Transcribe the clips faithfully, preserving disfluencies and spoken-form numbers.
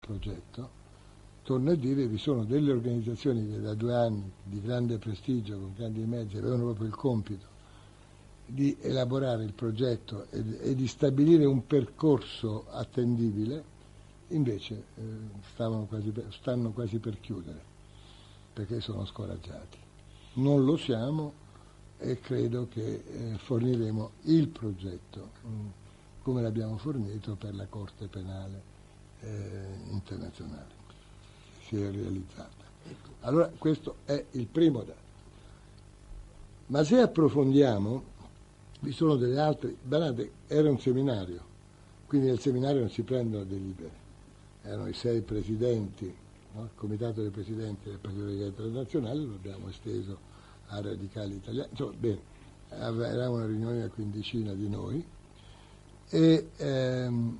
progetto, torno a dire, vi sono delle organizzazioni che da due anni di grande prestigio, con grandi mezzi, avevano proprio il compito di elaborare il progetto e, e di stabilire un percorso attendibile, invece eh, stavano quasi per, stanno quasi per chiudere, perché sono scoraggiati. Non lo siamo e credo che eh, forniremo il progetto mh, come l'abbiamo fornito per la Corte Penale eh, internazionale, si è realizzata. Allora questo è il primo dato. Ma se approfondiamo, vi sono delle altre, guardate, era un seminario, quindi nel seminario non si prendono delibere, erano i sei presidenti, no? Il comitato dei presidenti del Partito Radicale Internazionale, lo abbiamo esteso a radicali italiani, insomma, bene, era una riunione di una quindicina di noi, e ehm,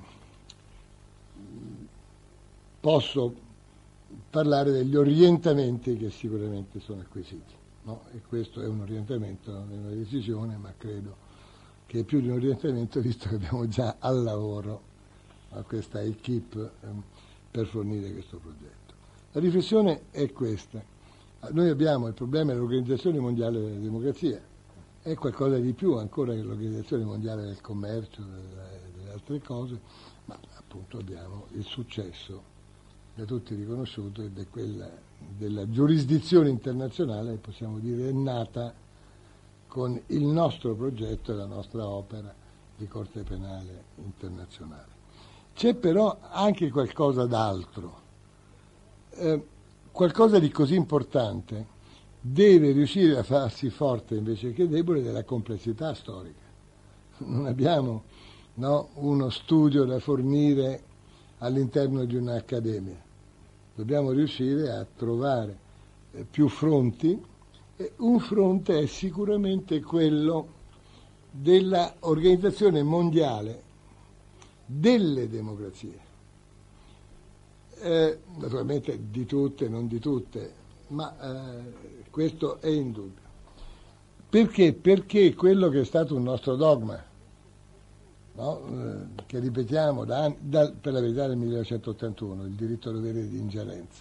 posso parlare degli orientamenti che sicuramente sono acquisiti, no? E questo è un orientamento, non è una decisione, ma credo che è più di un orientamento, visto che abbiamo già al lavoro a questa equipe ehm, per fornire questo progetto. La riflessione è questa. Noi abbiamo il problema dell'Organizzazione Mondiale della Democrazia, è qualcosa di più ancora che l'Organizzazione Mondiale del Commercio, delle, delle altre cose, ma appunto abbiamo il successo da tutti riconosciuto ed è quella della giurisdizione internazionale, possiamo dire, è nata con il nostro progetto e la nostra opera di Corte Penale Internazionale. C'è però anche qualcosa d'altro, eh, qualcosa di così importante deve riuscire a farsi forte invece che debole della complessità storica. Non abbiamo, no, uno studio da fornire all'interno di un'accademia, dobbiamo riuscire a trovare eh, più fronti. Un fronte è sicuramente quello dell'Organizzazione Mondiale delle Democrazie, eh, naturalmente di tutte, non di tutte, ma eh, questo è indubbio. Perché? Perché quello che è stato un nostro dogma, no? eh, che ripetiamo da, da, per la verità del millenovecentottantuno, il diritto dovere di ingerenza,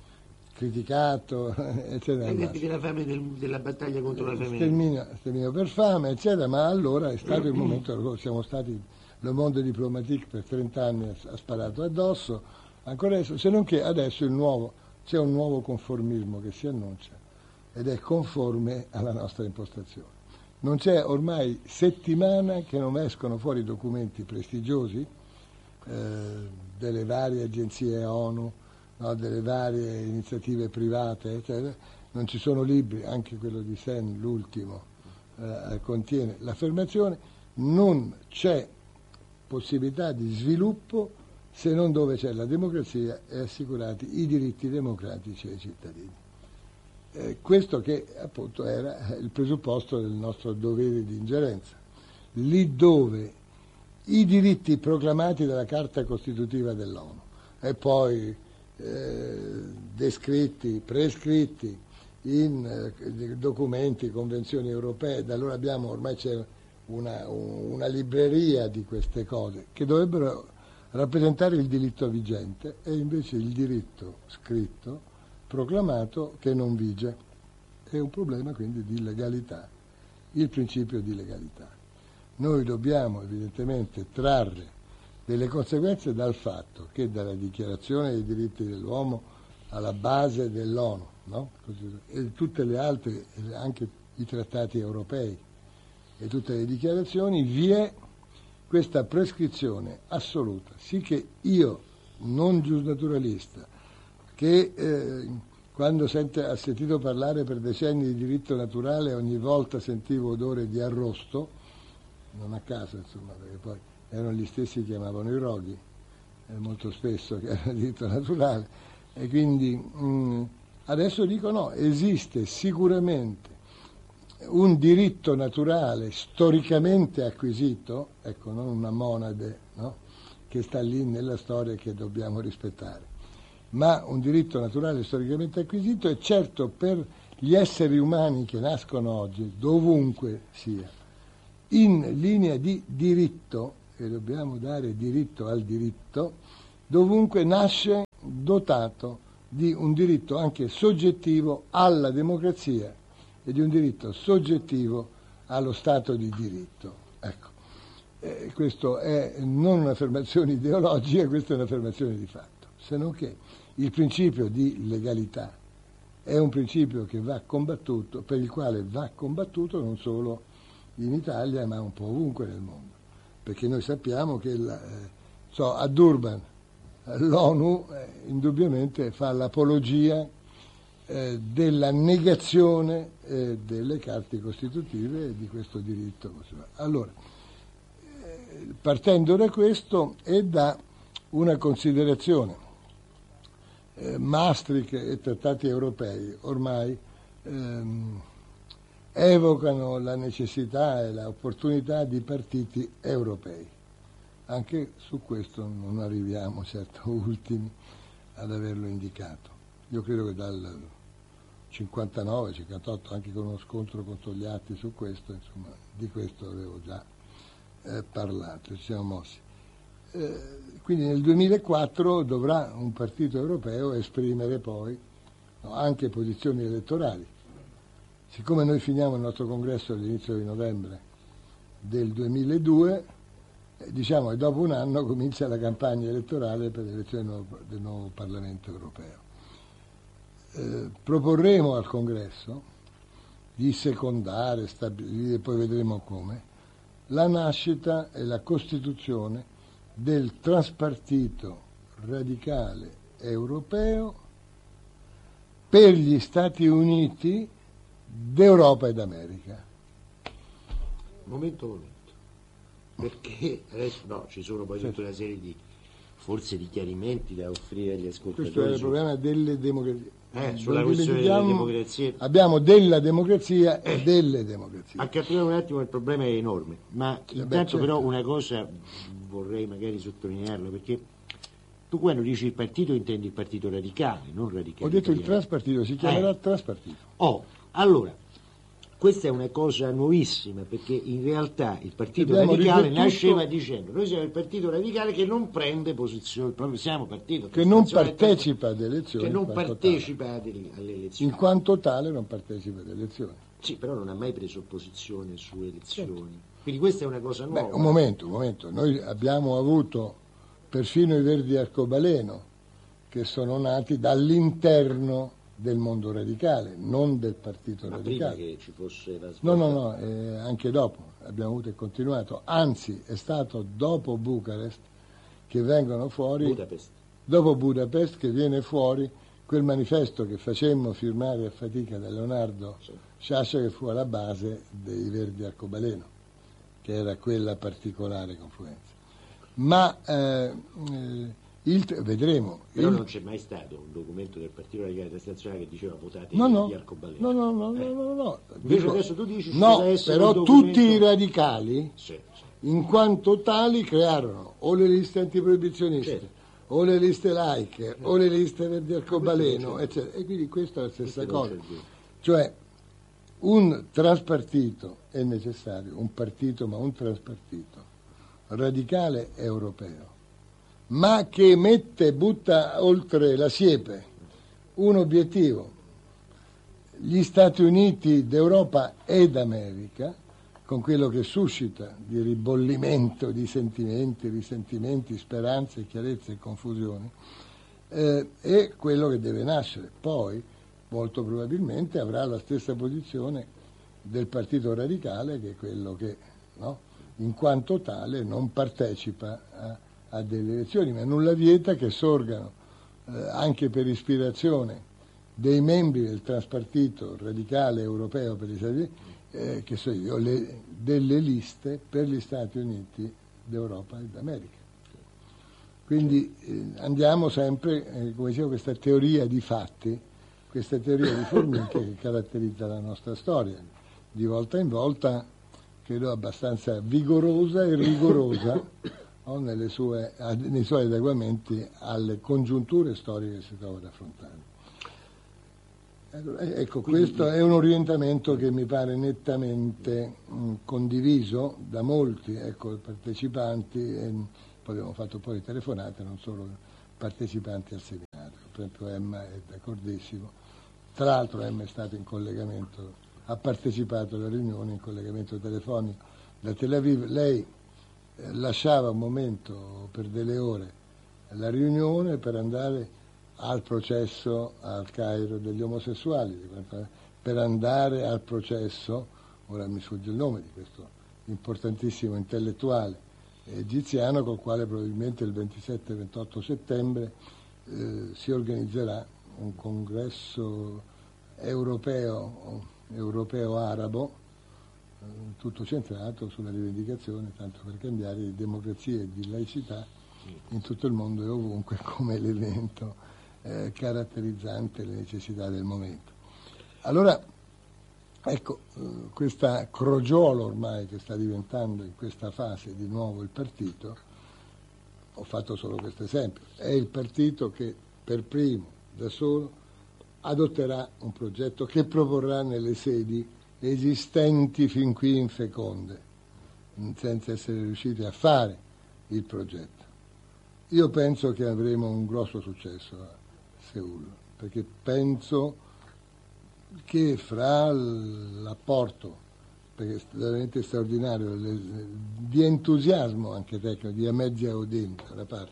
criticato, eccetera. Della, fame del, della battaglia contro la fame. Sterminio, sterminio per fame, eccetera, ma allora è stato il momento, siamo stati, Le Monde Diplomatique per trent'anni ha sparato addosso, ancora adesso, se non che adesso il nuovo, c'è un nuovo conformismo che si annuncia ed è conforme alla nostra impostazione. Non c'è ormai settimana che non escono fuori documenti prestigiosi eh, delle varie agenzie ONU, no, delle varie iniziative private, eccetera. Non ci sono libri, anche quello di Sen, l'ultimo, eh, contiene l'affermazione: non c'è possibilità di sviluppo se non dove c'è la democrazia e assicurati i diritti democratici ai cittadini. Eh, questo che appunto era il presupposto del nostro dovere di ingerenza. Lì dove i diritti proclamati dalla Carta Costitutiva dell'ONU e poi eh, descritti, prescritti in eh, documenti, convenzioni europee, da allora abbiamo, ormai c'è una, una libreria di queste cose che dovrebbero rappresentare il diritto vigente e invece il diritto scritto, proclamato, che non vige. È un problema quindi di legalità, il principio di legalità. Noi dobbiamo evidentemente trarre delle conseguenze dal fatto che dalla Dichiarazione dei diritti dell'uomo alla base dell'ONU, no? E tutte le altre, anche i trattati europei e tutte le dichiarazioni, vi è questa prescrizione assoluta, sì che io, non giusnaturalista, che eh, quando sente, ha sentito parlare per decenni di diritto naturale ogni volta sentivo odore di arrosto, non a caso insomma, perché poi erano gli stessi che chiamavano i roghi, eh, molto spesso, che era diritto naturale, e quindi mh, adesso dico no, esiste sicuramente un diritto naturale storicamente acquisito, ecco, non una monade, no? Che sta lì nella storia e che dobbiamo rispettare, ma un diritto naturale storicamente acquisito, e certo per gli esseri umani che nascono oggi, dovunque sia, in linea di diritto, e dobbiamo dare diritto al diritto, dovunque nasce dotato di un diritto anche soggettivo alla democrazia e di un diritto soggettivo allo Stato di diritto. Ecco, eh, questo è non un'affermazione ideologica, questa è un'affermazione di fatto, se non che il principio di legalità è un principio che va combattuto, per il quale va combattuto non solo in Italia ma un po' ovunque nel mondo, perché noi sappiamo che la, eh, so, a Durban l'ONU eh, indubbiamente fa l'apologia eh, della negazione eh, delle carte costitutive e di questo diritto. Allora, eh, partendo da questo e da una considerazione, eh, Maastricht e trattati europei ormai ehm, evocano la necessità e l'opportunità di partiti europei. Anche su questo non arriviamo, certo, ultimi ad averlo indicato. Io credo che dal cinquantanove cinquantotto, anche con uno scontro con Togliatti su questo, insomma, di questo avevo già eh, parlato, ci siamo mossi. Eh, quindi nel duemilaquattro dovrà un partito europeo esprimere poi, no, anche posizioni elettorali. Siccome noi finiamo il nostro congresso all'inizio di novembre del duemiladue, eh, diciamo che dopo un anno comincia la campagna elettorale per l'elezione del nuovo, del nuovo Parlamento europeo. Eh, proporremo al congresso di secondare, stabilire, poi vedremo come, la nascita e la costituzione del transpartito radicale europeo per gli Stati Uniti d'Europa e d'America. Momento, momento. Perché adesso no, ci sono poi tutta una serie di forse di chiarimenti da offrire agli ascoltatori. Questo è il problema delle democrazie. Eh, sulla questione delle democrazie. Abbiamo della democrazia e delle democrazie. A capire un attimo il problema è enorme, ma Sì, intanto beh, certo. però una cosa vorrei magari sottolinearla, perché tu quando dici il partito intendi il partito radicale, non radicale. Ho detto il italiano. transpartito, si chiamerà Eh. transpartito. Oh, allora, questa è una cosa nuovissima, perché in realtà il partito Abbiamo radicale riflettuto- nasceva dicendo noi siamo il partito radicale che non prende posizione, proprio siamo partito Che non Costituzionale, partecipa ad elezioni. che non in quanto partecipa alle alle elezioni. In quanto tale non partecipa alle elezioni. Sì, però non ha mai preso posizione su elezioni. Quindi questa è una cosa Beh, nuova. un momento, un momento. Noi abbiamo avuto perfino i Verdi Arcobaleno, che sono nati dall'interno del mondo radicale, non del partito Ma radicale. prima che ci fosse la No, svolta. no, no, eh, anche dopo abbiamo avuto e continuato. Anzi, è stato dopo Bucarest che vengono fuori, Budapest. dopo Budapest che viene fuori quel manifesto che facemmo firmare a fatica da Leonardo Sì. Sciascia, che fu alla base dei Verdi Arcobaleno, che era quella particolare confluenza. Ma eh, eh, il, vedremo. Però il- non c'è mai stato un documento del Partito Radicale Nazionale che diceva votate No, no, di no, Arcobaleno. no, no, no, Eh. no, no. Invece Dico- adesso tu dici ci no, deve essere però un documento- tutti i radicali, Sì, sì. in quanto tali, crearono o le liste antiproibizioniste, Certo. o le liste laiche, o le liste Verdi Arcobaleno, Questo non c'è. eccetera. E quindi questa è la stessa Questo non cosa. c'è dubbio. Cioè, un transpartito è necessario, un partito, ma un transpartito radicale europeo, ma che mette, butta oltre la siepe un obiettivo: gli Stati Uniti d'Europa e d'America, con quello che suscita di ribollimento di sentimenti, risentimenti, speranze, chiarezze e confusioni, eh, è quello che deve nascere. Poi, molto probabilmente, avrà la stessa posizione del Partito Radicale, che è quello che, no, in quanto tale, non partecipa a, a delle elezioni, ma nulla vieta che sorgano, eh, anche per ispirazione dei membri del transpartito radicale europeo per gli Stati Uniti, eh, che so io, le, delle liste per gli Stati Uniti d'Europa e d'America. Quindi eh, andiamo sempre, eh, come dicevo, questa teoria di fatti, questa teoria di formiche che caratterizza la nostra storia, di volta in volta, credo abbastanza vigorosa e rigorosa, no, nelle sue, nei suoi adeguamenti alle congiunture storiche che si trova ad affrontare. Ecco, questo è un orientamento che mi pare nettamente mh, condiviso da molti, ecco, partecipanti, e poi abbiamo fatto poi telefonate, non solo partecipanti al seminario. per esempio Emma è d'accordissimo. Tra l'altro Emma è stato in collegamento, ha partecipato alla riunione in collegamento telefonico da Tel Aviv. Lei eh, lasciava un momento per delle ore la riunione per andare al processo al Cairo degli omosessuali, per andare al processo, ora mi sfugge il nome di questo importantissimo intellettuale egiziano, col quale probabilmente il ventisette ventotto settembre eh, si organizzerà un congresso europeo, europeo-arabo, eh, tutto centrato sulla rivendicazione, tanto per cambiare, di democrazia e di laicità in tutto il mondo e ovunque come l'evento eh, caratterizzante le necessità del momento. Allora, ecco, eh, questa crogiolo ormai che sta diventando in questa fase di nuovo il partito, ho fatto solo questo esempio, è il partito che per primo, da solo, adotterà un progetto che proporrà nelle sedi esistenti fin qui infeconde, senza essere riusciti a fare il progetto. Io penso che avremo un grosso successo a Seul, perché penso che fra l'apporto, perché è veramente straordinario, le, di entusiasmo anche tecnico, di Ahmed Odin da una parte,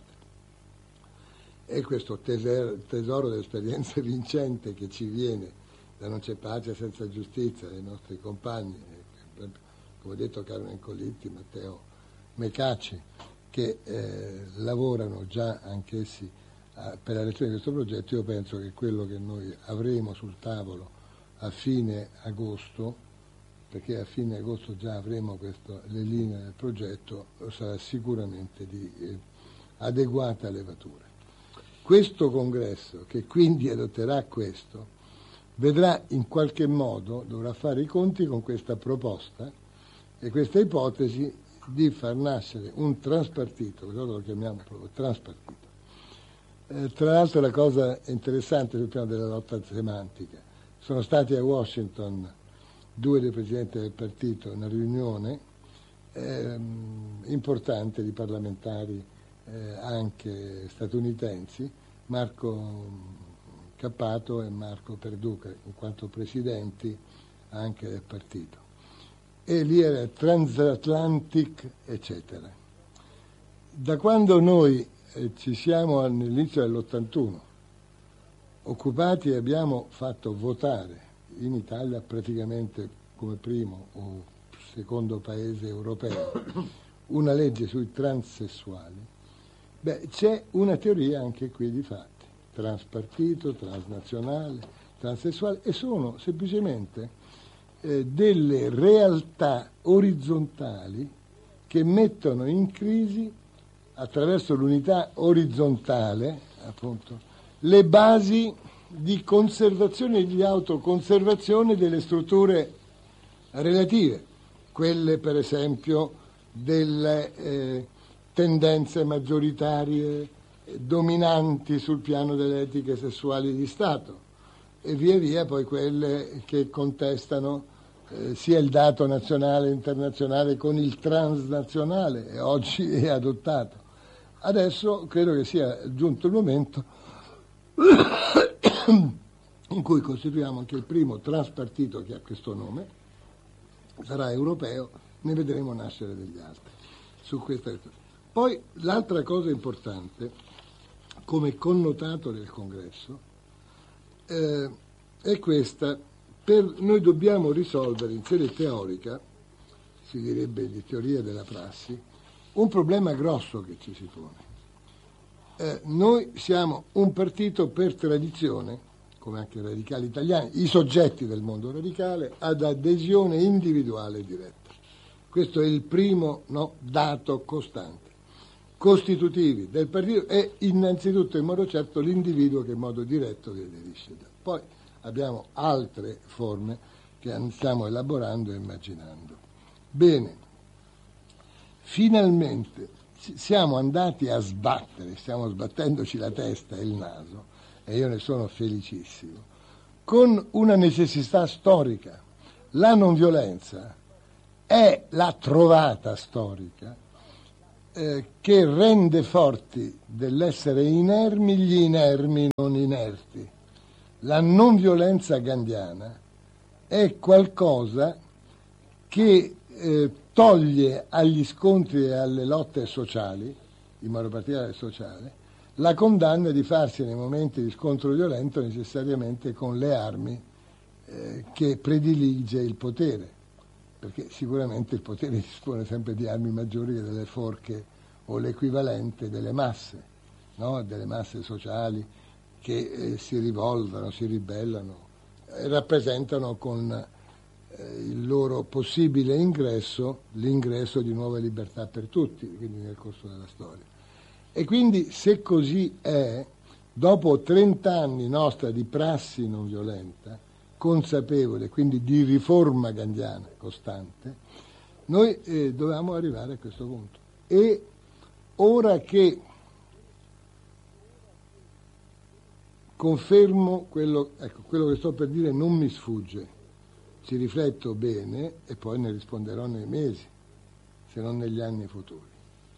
e questo tesoro, tesoro dell'esperienza vincente che ci viene da Non c'è pace senza giustizia dei nostri compagni, come ho detto Carmen Collitti, Matteo Mecacci, che eh, lavorano già anch'essi eh, per la realizzazione di questo progetto. Io penso che quello che noi avremo sul tavolo a fine agosto, perché a fine agosto già avremo questo, le linee del progetto, sarà sicuramente di eh, adeguata levatura. Questo congresso, che quindi adotterà questo, vedrà in qualche modo, dovrà fare i conti con questa proposta e questa ipotesi di far nascere un transpartito, questo lo chiamiamo proprio transpartito. Eh, tra l'altro la cosa interessante sul piano della lotta semantica, sono stati a Washington due dei presidenti del partito in una riunione ehm, importante di parlamentari eh, anche statunitensi, Marco Cappato e Marco Perduca, in quanto presidenti anche del partito. E lì era Transatlantic, eccetera. Da quando noi eh, ci siamo all'inizio dell'ottantuno occupati e abbiamo fatto votare in Italia praticamente come primo o secondo paese europeo una legge sui transessuali, beh, c'è una teoria anche qui di fatti, transpartito, transnazionale, transessuale, e sono semplicemente eh, delle realtà orizzontali che mettono in crisi, attraverso l'unità orizzontale, appunto, le basi di conservazione e di autoconservazione delle strutture relative, quelle per esempio delle eh, tendenze maggioritarie eh, dominanti sul piano delle etiche sessuali di Stato, e via via poi quelle che contestano eh, sia il dato nazionale e internazionale con il transnazionale, e oggi è adottato. Adesso credo che sia giunto il momento in cui costituiamo anche il primo transpartito che ha questo nome, sarà europeo, ne vedremo nascere degli altri. Su questa. Poi l'altra cosa importante, come connotato del congresso, eh, è questa: per, noi dobbiamo risolvere in sede teorica, si direbbe di teoria della prassi, un problema grosso che ci si pone. Eh, noi siamo un partito per tradizione, come anche i radicali italiani, i soggetti del mondo radicale, ad adesione individuale diretta. Questo è il primo no, dato costante. Costitutivi del partito è innanzitutto in modo certo l'individuo che in modo diretto vi aderisce. Poi abbiamo altre forme che stiamo elaborando e immaginando. Bene, finalmente siamo andati a sbattere, stiamo sbattendoci la testa e il naso, e io ne sono felicissimo, con una necessità storica. La non violenza è la trovata storica eh, che rende forti dell'essere inermi gli inermi non inerti. La non violenza gandhiana è qualcosa che eh, toglie agli scontri e alle lotte sociali, in modo particolare sociale, la condanna di farsi nei momenti di scontro violento necessariamente con le armi eh, che predilige il potere, perché sicuramente il potere dispone sempre di armi maggiori che delle forche o l'equivalente delle masse, no? Delle masse sociali che eh, si rivoltano, si ribellano, eh, rappresentano con eh, il loro possibile ingresso l'ingresso di nuove libertà per tutti, quindi nel corso della storia. E quindi se così è, dopo trent'anni nostra di prassi non violenta, consapevole, quindi di riforma gandhiana costante, noi eh, dovevamo arrivare a questo punto. E ora che confermo quello, ecco, quello che sto per dire non mi sfugge, ci rifletto bene e poi ne risponderò nei mesi, se non negli anni futuri.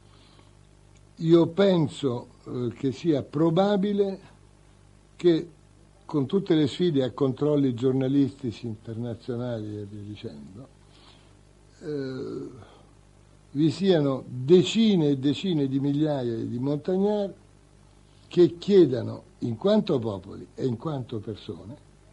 Io penso eh, che sia probabile che con tutte le sfide a controlli giornalistici internazionali e via dicendo, eh, vi siano decine e decine di migliaia di montagnari che chiedano, in quanto popoli e in quanto persone,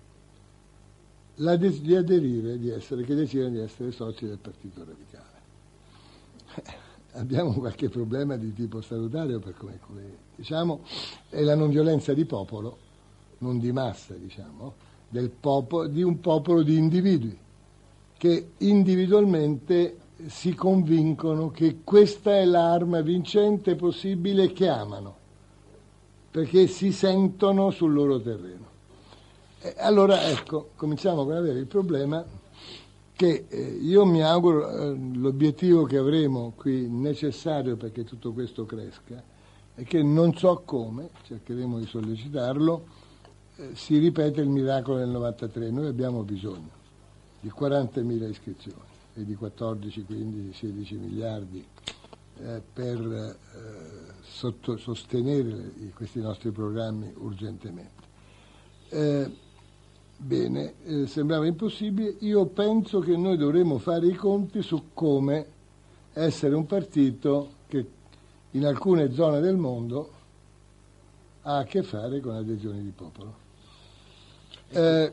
la de- di aderire, di essere, che decidano di essere soci del Partito Radicale. Abbiamo qualche problema di tipo statutario, per come, come diciamo, è la non violenza di popolo, non di massa, diciamo, del popolo, di un popolo di individui che individualmente si convincono che questa è l'arma vincente possibile che amano, perché si sentono sul loro terreno. E allora ecco, cominciamo ad avere il problema che eh, io mi auguro eh, l'obiettivo che avremo qui necessario perché tutto questo cresca è che non so come, cercheremo di sollecitarlo, eh, si ripete il miracolo del novantatré. Noi abbiamo bisogno di quarantamila iscrizioni e di quattordici, quindici, sedici miliardi eh, per eh, sotto, sostenere questi nostri programmi urgentemente. Eh, Bene, eh, sembrava impossibile. Io penso che noi dovremmo fare i conti su come essere un partito che in alcune zone del mondo ha a che fare con adesioni di popolo. Eh,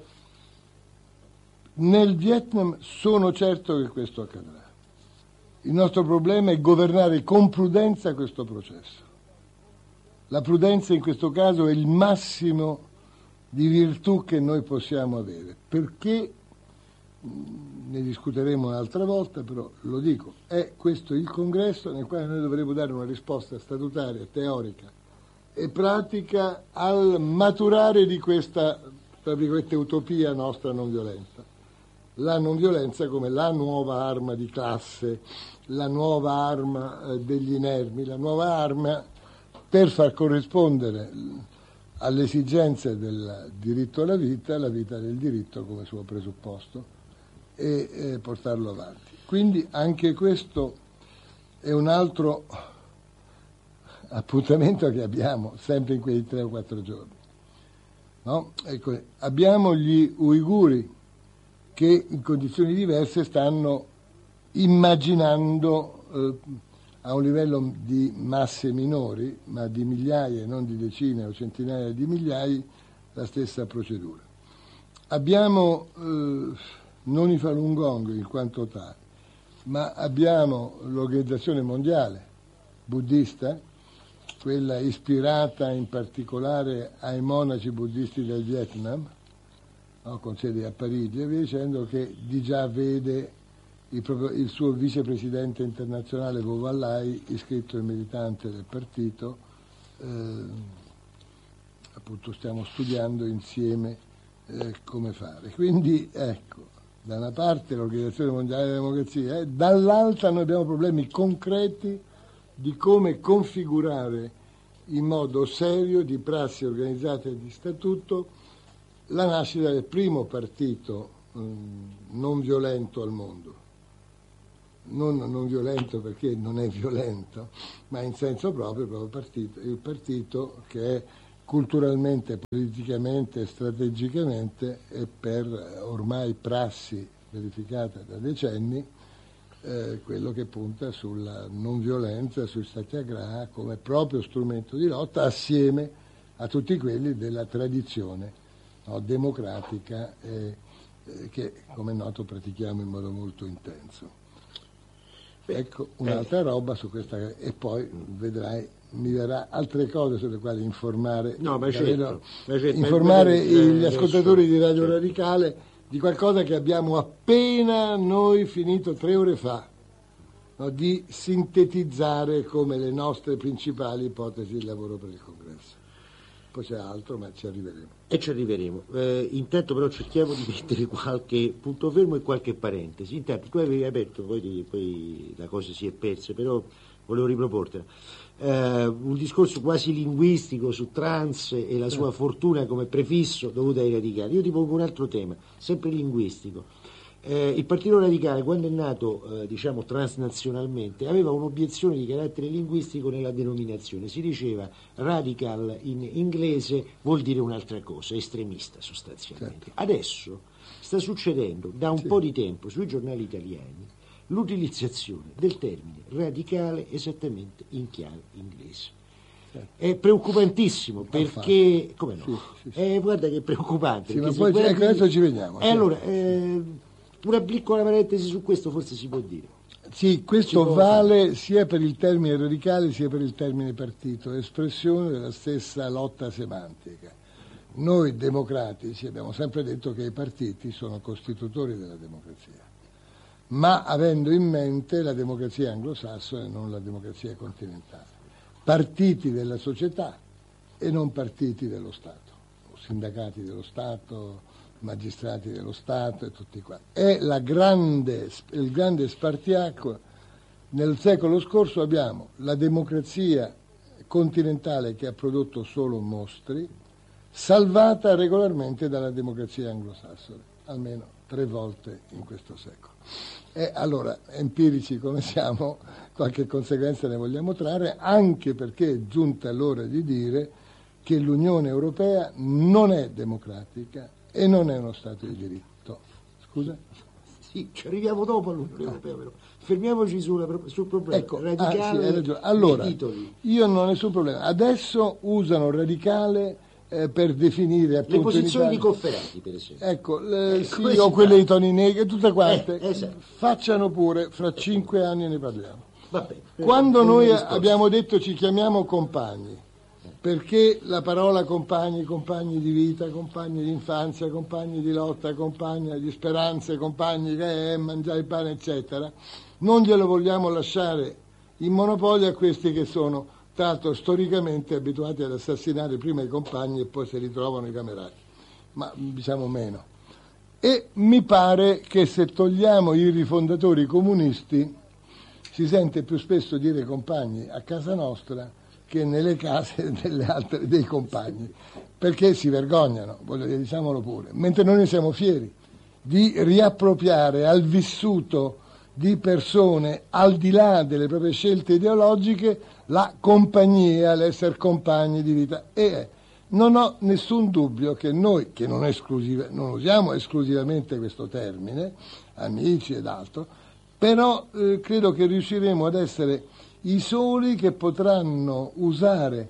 nel Vietnam sono certo che questo accadrà. Il nostro problema è governare con prudenza questo processo. La prudenza in questo caso è il massimo di virtù che noi possiamo avere, perché, ne discuteremo un'altra volta, però lo dico, è questo il congresso nel quale noi dovremo dare una risposta statutaria, teorica e pratica al maturare di questa, tra virgolette, utopia nostra non violenta. La non violenza come la nuova arma di classe, la nuova arma eh, degli inermi, la nuova arma per far corrispondere alle esigenze del diritto alla vita, la vita del diritto come suo presupposto e, e portarlo avanti. Quindi anche questo è un altro appuntamento che abbiamo sempre in quei tre o quattro giorni. No? Ecco, abbiamo gli uiguri che in condizioni diverse stanno immaginando eh, a un livello di masse minori, ma di migliaia, non di decine o centinaia di migliaia, la stessa procedura. Abbiamo eh, non i Falun Gong in quanto tali, ma abbiamo l'Organizzazione Mondiale Buddista, quella ispirata in particolare ai monaci buddisti del Vietnam, no, con sede a Parigi, e via dicendo, che di già vede Il, proprio, il suo vicepresidente internazionale Vo Vallai, iscritto e militante del partito, eh, appunto stiamo studiando insieme eh, come fare. Quindi ecco, da una parte l'Organizzazione Mondiale della Democrazia, eh, dall'altra noi abbiamo problemi concreti di come configurare in modo serio, di prassi organizzate e di statuto, la nascita del primo partito eh, non violento al mondo. non, non violento perché non è violento, ma in senso proprio, proprio partito, il partito che è culturalmente, politicamente, strategicamente e per ormai prassi verificata da decenni, eh, quello che punta sulla non violenza, sui satyagraha come proprio strumento di lotta assieme a tutti quelli della tradizione, no, democratica e, eh, che come è noto pratichiamo in modo molto intenso. Ecco un'altra roba su questa, e poi vedrai mi verrà altre cose sulle quali informare, no, ma certo, ma certo, informare ma gli ascoltatori adesso, di Radio certo. Radicale di qualcosa che abbiamo appena noi finito tre ore fa, no, di sintetizzare come le nostre principali ipotesi di lavoro per il Congresso. Poi c'è altro, ma ci arriveremo. E ci arriveremo. Eh, intanto però cerchiamo di mettere qualche punto fermo e qualche parentesi. Intanto tu avevi aperto, poi, poi la cosa si è persa, però volevo riproportela. Eh, un discorso quasi linguistico su trans e la sua fortuna come prefisso dovuta ai radicali. Io ti pongo un altro tema, sempre linguistico. Eh, il Partito Radicale, quando è nato eh, diciamo transnazionalmente, aveva un'obiezione di carattere linguistico nella denominazione. Si diceva radical in inglese vuol dire un'altra cosa, estremista sostanzialmente. Certo. Adesso sta succedendo da un sì. po' di tempo sui giornali italiani l'utilizzazione del termine radicale esattamente in chiave inglese. Certo. È preoccupantissimo perché, come no? Sì, sì, sì. Eh, guarda che è preoccupante. Sì, ma poi guardi... ecco, adesso ci veniamo. E eh, allora, eh, una piccola parentesi su questo forse si può dire. Sì, questo vale fare. sia per il termine radicale sia per il termine partito, espressione della stessa lotta semantica. Noi democratici abbiamo sempre detto che i partiti sono costitutori della democrazia, ma avendo in mente la democrazia anglosassone e non la democrazia continentale. Partiti della società e non partiti dello Stato, sindacati dello Stato, magistrati dello Stato e tutti qua. È la grande, il grande spartiacque. Nel secolo scorso abbiamo la democrazia continentale che ha prodotto solo mostri, salvata regolarmente dalla democrazia anglosassone, almeno tre volte in questo secolo. E allora, empirici come siamo, qualche conseguenza ne vogliamo trarre, anche perché è giunta l'ora di dire che l'Unione Europea non è democratica e non è uno Stato di diritto. Scusa? Sì, ci arriviamo dopo all'Unione Europea, però. Fermiamoci sulla, sul problema ecco, radicale ah, sì, hai ragione. Allora, dei titoli. Io non ho nessun problema. Adesso usano radicale eh, per definire appunto le posizioni Italia... di Cofferati, per esempio. Ecco, le, eh, sì, o quelle di Toni Negri, tutte quante. Eh, esatto. Facciano pure, fra cinque anni ne parliamo. Vabbè, Quando noi abbiamo detto ci chiamiamo compagni, perché la parola compagni, compagni di vita, compagni di infanzia, compagni di lotta, compagni di speranze, compagni che è mangiare il pane, eccetera, non glielo vogliamo lasciare in monopolio a questi che sono, tra l'altro, storicamente abituati ad assassinare prima i compagni e poi si ritrovano i camerati, ma diciamo meno. E mi pare che se togliamo i rifondatori comunisti si sente più spesso dire compagni a casa nostra che nelle case delle altre, dei compagni, perché si vergognano, voglio dire, diciamolo pure, mentre noi ne siamo fieri di riappropriare al vissuto di persone al di là delle proprie scelte ideologiche la compagnia, l'essere compagni di vita. E non ho nessun dubbio che noi, che non, esclusiva, non usiamo esclusivamente questo termine, amici ed altro, però eh, credo che riusciremo ad essere i soli che potranno usare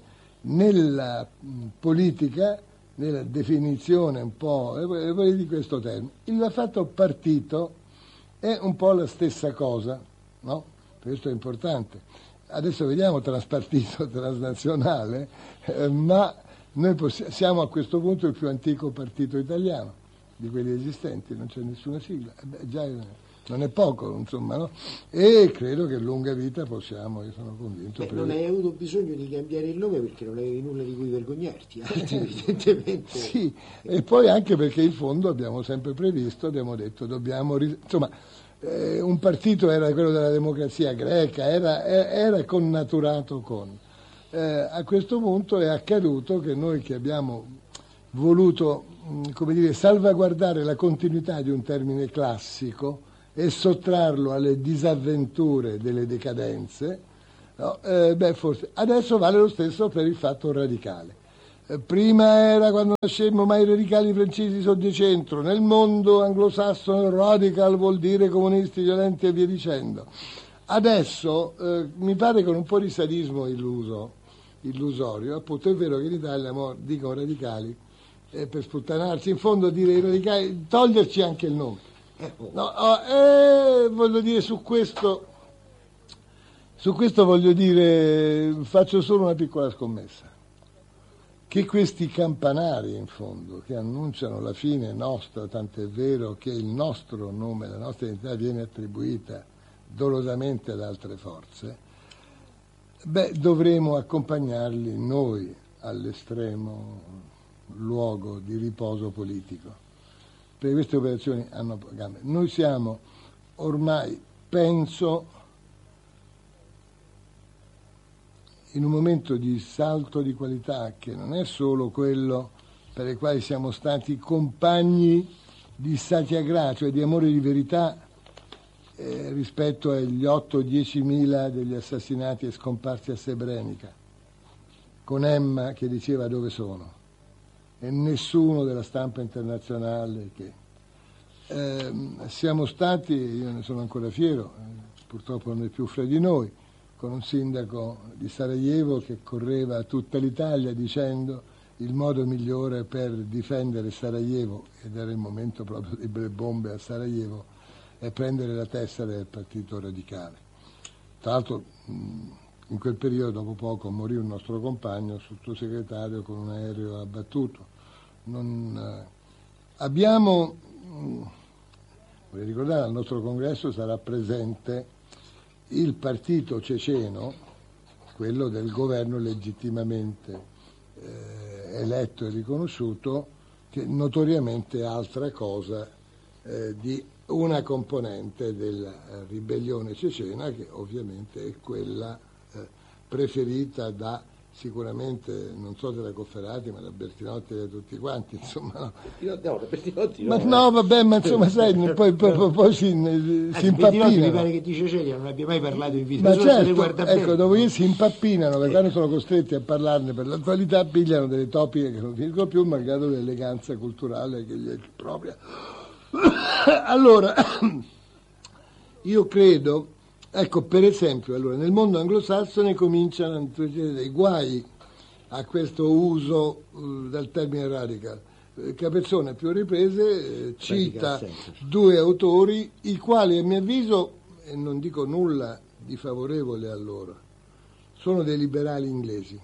nella mh, politica, nella definizione un po' eh, di questo termine. Il fatto partito è un po' la stessa cosa, no? Questo è importante. Adesso vediamo transpartito, transnazionale, eh, ma noi possi- siamo a questo punto il più antico partito italiano di quelli esistenti, non c'è nessuna sigla. Eh beh, già non è poco, insomma, no? E credo che lunga vita possiamo, io sono convinto. Beh, non hai avuto bisogno di cambiare il nome perché non avevi nulla di cui vergognarti, altri evidentemente. Sì, e poi anche perché in fondo abbiamo sempre previsto, abbiamo detto, dobbiamo, ris- insomma, eh, un partito era quello della democrazia greca, era, era connaturato con. Eh, a questo punto è accaduto che noi che abbiamo voluto, mh, come dire, salvaguardare la continuità di un termine classico, e sottrarlo alle disavventure delle decadenze, no? eh, beh, forse adesso vale lo stesso per il fatto radicale. Eh, prima era, quando nascemmo, ma i radicali francesi sono di centro, nel mondo anglosassone radical vuol dire comunisti violenti e via dicendo. Adesso eh, mi pare con un po' di sadismo illuso, illusorio, appunto è vero che in Italia mo, dicono radicali eh, per sputtanarci, in fondo dire i radicali, toglierci anche il nome. No, oh, eh, voglio dire, su questo, su questo voglio dire, faccio solo una piccola scommessa, che questi campanari in fondo, che annunciano la fine nostra, tant'è vero che il nostro nome, la nostra identità viene attribuita dolosamente ad altre forze, beh, dovremo accompagnarli noi all'estremo luogo di riposo politico. Perché queste operazioni hanno gambe. Noi siamo ormai, penso, in un momento di salto di qualità che non è solo quello per il quale siamo stati compagni di satyagraha, cioè di amore di verità, eh, rispetto agli otto dieci mila degli assassinati e scomparsi a Srebrenica, con Emma che diceva dove sono. E nessuno della stampa internazionale che eh, siamo stati, io ne sono ancora fiero, eh, purtroppo non è più fra di noi, con un sindaco di Sarajevo che correva a tutta l'Italia dicendo il modo migliore per difendere Sarajevo, ed era il momento proprio delle bombe a Sarajevo, è prendere la tessera del Partito Radicale. Tra l'altro in quel periodo, dopo poco, morì un nostro compagno, sottosegretario, con un aereo abbattuto. Non, eh, abbiamo, mh, vorrei ricordare, al nostro congresso sarà presente il partito ceceno, quello del governo legittimamente eh, eletto e riconosciuto, che notoriamente è altra cosa eh, di una componente della ribellione cecena, che ovviamente è quella eh, preferita da sicuramente, non so della Cofferati, ma da Bertinotti e da tutti quanti, insomma. No, no, da Bertinotti no. Ma no, vabbè, ma insomma, sai, poi, poi, poi, poi si, Anzi, si impappinano. Mi pare che di Cecilia non abbia mai parlato in vita ma sua, certo, se ne guarda ecco, bene. dopodiché si impappinano, perché quando sono costretti a parlarne per l'attualità pigliano delle topiche che non finiscono più, malgrado l'eleganza culturale che gli è propria. Allora, io credo, ecco, per esempio, allora, nel mondo anglosassone cominciano a introducere dei guai a questo uso uh, del termine radical. Eh, Capezzone a più riprese eh, cita due autori, i quali a mio avviso, e non dico nulla di favorevole a loro, sono dei liberali inglesi.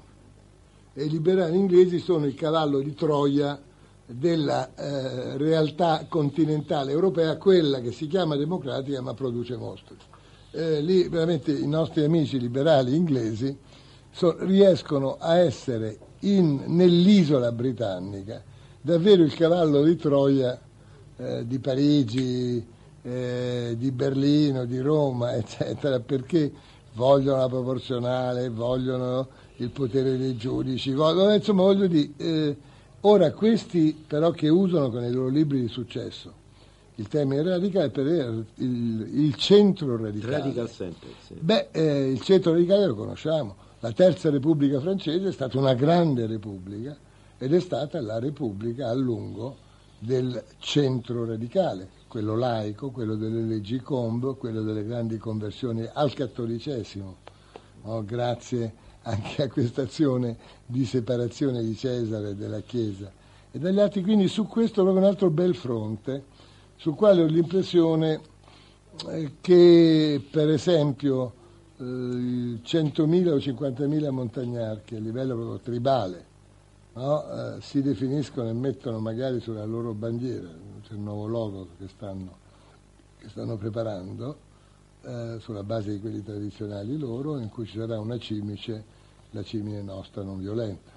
E i liberali inglesi sono il cavallo di Troia della eh, realtà continentale europea, quella che si chiama democratica ma produce mostri. Eh, lì veramente i nostri amici liberali inglesi so, riescono a essere in, nell'isola britannica davvero il cavallo di Troia eh, di Parigi, eh, di Berlino, di Roma, eccetera, perché vogliono la proporzionale, vogliono il potere dei giudici, vogliono, insomma voglio dire, eh, ora questi però che usano con i loro libri di successo il termine radicale per il, il, il centro radicale. Radical center, sì. Beh, eh, il centro radicale lo conosciamo. La Terza Repubblica francese è stata una grande repubblica ed è stata la repubblica a lungo del centro radicale, quello laico, quello delle leggi Combes, quello delle grandi conversioni al cattolicesimo, no? Grazie anche a questa azione di separazione di Cesare della Chiesa e dagli altri. Quindi su questo proprio un altro bel fronte, sul quale ho l'impressione eh, che per esempio eh, centomila o cinquantamila montagnardi che a livello proprio tribale, no? eh, si definiscono e mettono magari sulla loro bandiera, c'è il nuovo logo che stanno, che stanno preparando, eh, sulla base di quelli tradizionali loro, in cui ci sarà una cimice, la cimine nostra non violenta.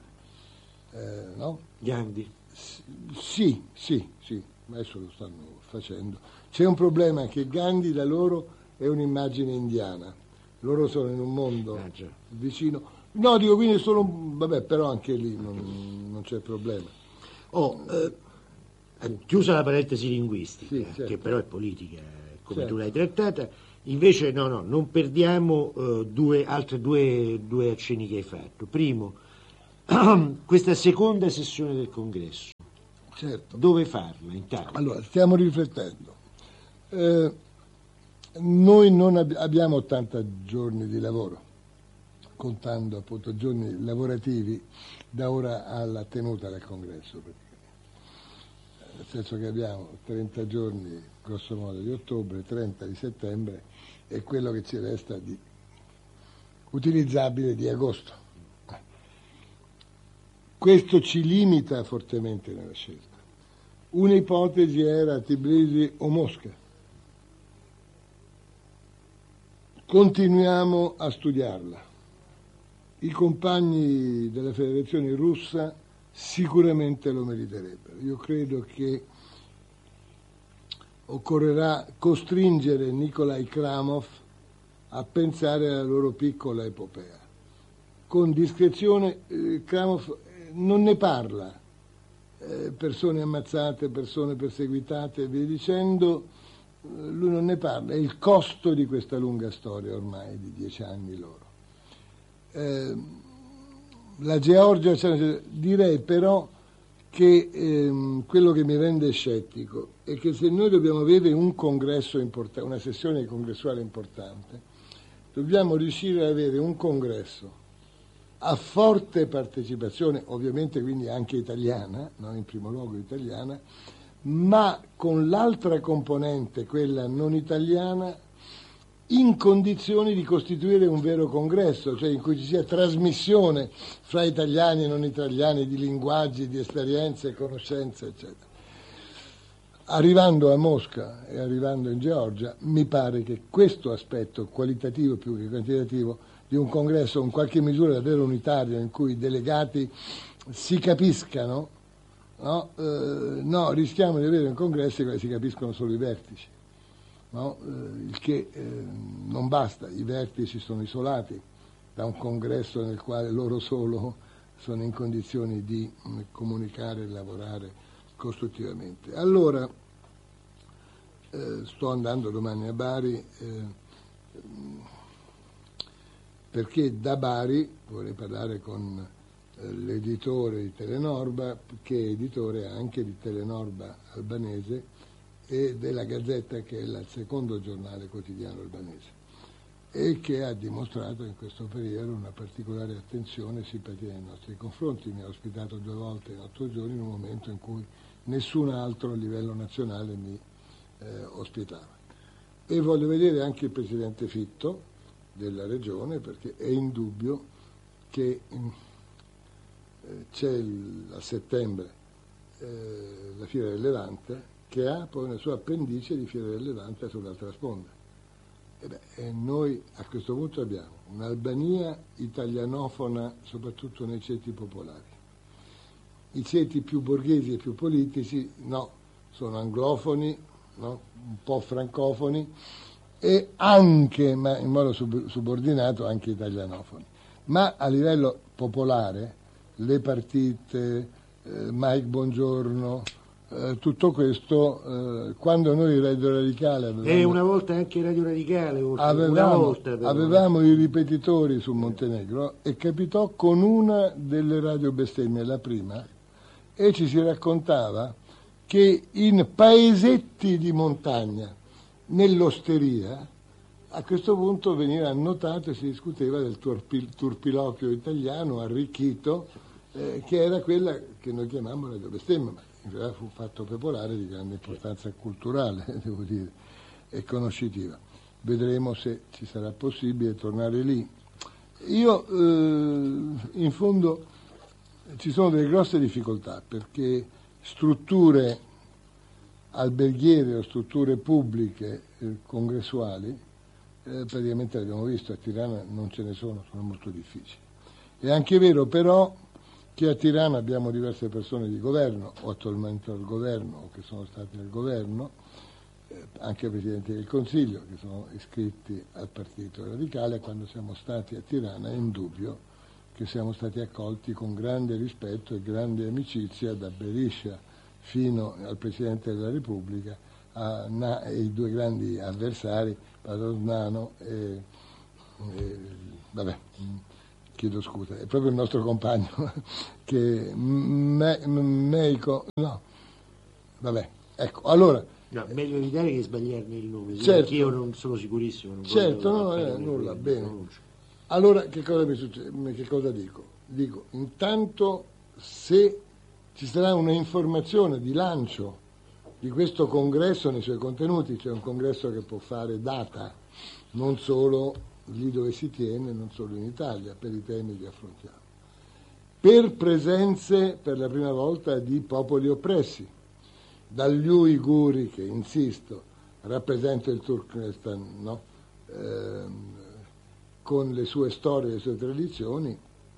Eh, no? Gandhi. S- sì, sì, sì. Adesso lo stanno facendo. C'è un problema, che Gandhi da loro è un'immagine indiana. Loro sono in un mondo ah, vicino. No, dico, quindi solo un... vabbè, però anche lì non, non c'è problema. Oh, eh, chiusa la parentesi linguistica, sì, certo. Che però è politica, come certo. tu l'hai trattata, invece no, no, non perdiamo uh, due, altre due, due accenni che hai fatto. Primo, questa seconda sessione del congresso, Certo. dove farla intanto? Allora, stiamo riflettendo. Eh, noi non ab- abbiamo ottanta giorni di lavoro, contando appunto giorni lavorativi da ora alla tenuta del congresso, praticamente. Nel senso che abbiamo trenta giorni grosso modo di ottobre, trenta di settembre e quello che ci resta di utilizzabile di agosto. Questo ci limita fortemente nella scelta. Un'ipotesi era Tbilisi o Mosca. Continuiamo a studiarla. I compagni della Federazione Russa sicuramente lo meriterebbero. Io credo che occorrerà costringere Nikolai Kramov a pensare alla loro piccola epopea. Con discrezione, eh, Kramov non ne parla, eh, persone ammazzate, persone perseguitate e via dicendo, eh, lui non ne parla, è il costo di questa lunga storia ormai di dieci anni loro. Eh, la Georgia, cioè, direi però che ehm, quello che mi rende scettico è che se noi dobbiamo avere un congresso importante, una sessione congressuale importante, dobbiamo riuscire ad avere un congresso a forte partecipazione, ovviamente quindi anche italiana, no? In primo luogo italiana, ma con l'altra componente, quella non italiana, in condizioni di costituire un vero congresso, cioè in cui ci sia trasmissione fra italiani e non italiani di linguaggi, di esperienze, conoscenze, eccetera. Arrivando a Mosca e arrivando in Georgia, mi pare che questo aspetto qualitativo più che quantitativo di un congresso in qualche misura davvero unitario, in cui i delegati si capiscano, no, eh, no rischiamo di avere un congresso in cui si capiscono solo i vertici. No? Eh, il che eh, non basta, i vertici sono isolati da un congresso nel quale loro solo sono in condizioni di mh, comunicare e lavorare costruttivamente. Allora, eh, sto andando domani a Bari eh, perché da Bari vorrei parlare con eh, l'editore di Telenorba, che è editore anche di Telenorba albanese e della Gazzetta, che è il secondo giornale quotidiano albanese, e che ha dimostrato in questo periodo una particolare attenzione e simpatia nei nostri confronti. Mi ha ospitato due volte in otto giorni in un momento in cui nessun altro a livello nazionale mi eh, ospitava. E voglio vedere anche il Presidente Fitto della Regione, perché è indubbio che in, eh, c'è il, a settembre eh, la Fiera del Levante, che ha poi una sua appendice di Fiera del Levante sull'altra sponda. E, beh, e noi a questo punto abbiamo un'Albania italianofona, soprattutto nei ceti popolari. I ceti più borghesi e più politici, no, sono anglofoni, no, un po' francofoni, e anche, ma in modo sub- subordinato, anche italianofoni. Ma a livello popolare, le partite, eh, Mike Bongiorno, Eh, tutto questo, eh, quando noi Radio Radicale avevamo, e una volta anche Radio Radicale, avevamo, una volta però, avevamo i ripetitori su Montenegro, e capitò con una delle radio bestemmie, la prima, e ci si raccontava che in paesetti di montagna, nell'osteria, a questo punto veniva annotato e si discuteva del turpil, turpiloquio italiano arricchito, eh, che era quella che noi chiamiamo radio bestemmia, ma in realtà fu un fatto popolare di grande importanza culturale, devo dire, e conoscitiva. Vedremo se ci sarà possibile tornare lì. Io, eh, in fondo, ci sono delle grosse difficoltà, perché strutture alberghiere o strutture pubbliche eh, congressuali, eh, praticamente l'abbiamo visto, a Tirana non ce ne sono, sono molto difficili. È anche vero però che a Tirana abbiamo diverse persone di governo, o attualmente al governo, o che sono stati al governo, eh, anche Presidenti del Consiglio, che sono iscritti al Partito Radicale. Quando siamo stati a Tirana è indubbio che siamo stati accolti con grande rispetto e grande amicizia, da Berisha fino al Presidente della Repubblica, a Na, i due grandi avversari, Padre Nano e, e vabbè, chiedo scusa, è proprio il nostro compagno che me, Meico, no, vabbè, ecco, allora. No, meglio evitare che sbagliarmi il nome, certo, perché io non sono sicurissimo. Non certo, no, eh, nulla, bene. Pronuncio. Allora, che cosa mi succede? Che cosa dico? Dico, intanto, se ci sarà una informazione di lancio di questo congresso nei suoi contenuti, cioè un congresso che può fare data, non solo lì dove si tiene, non solo in Italia, per i temi che affrontiamo, per presenze per la prima volta di popoli oppressi, dagli uiguri, che insisto, rappresenta il Turkmenistan, no? eh, con le sue storie e le sue tradizioni,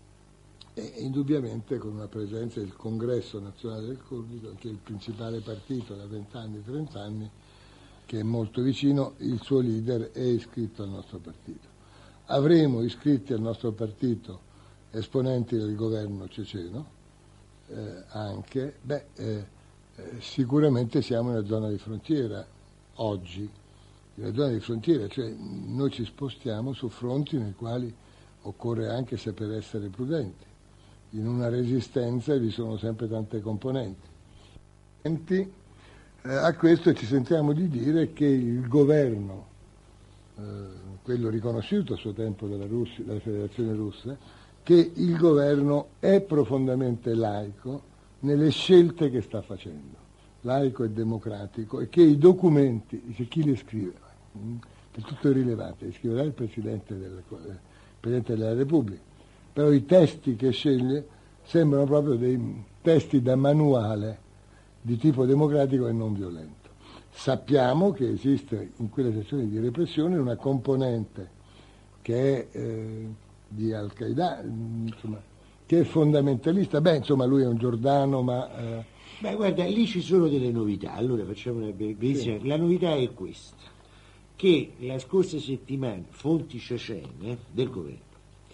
e indubbiamente con una presenza del Congresso Nazionale del Curdico, che è il principale partito da vent'anni, trent'anni, che è molto vicino, il suo leader è iscritto al nostro partito. Avremo iscritti al nostro partito esponenti del governo ceceno, eh, anche, beh, eh, Eh, sicuramente siamo in una zona di frontiera oggi, in una zona di frontiera, cioè noi ci spostiamo su fronti nei quali occorre anche saper essere prudenti. In una resistenza vi sono sempre tante componenti. Eh, a questo ci sentiamo di dire che il governo, eh, quello riconosciuto a suo tempo dalla, Russia, dalla Federazione Russa, che il governo è profondamente laico nelle scelte che sta facendo, laico e democratico, e che i documenti, dice chi li scrive, è tutto irrilevante, li scriverà il Presidente, del, il Presidente della Repubblica, però i testi che sceglie sembrano proprio dei testi da manuale di tipo democratico e non violento. Sappiamo che esiste in quelle sezioni di repressione una componente che è eh, di Al-Qaeda, insomma, che è fondamentalista. Beh, insomma, lui è un Giordano, ma... Eh... Beh, guarda, lì ci sono delle novità. Allora facciamo una brevissima. Sì. La novità è questa, che la scorsa settimana fonti cecene del governo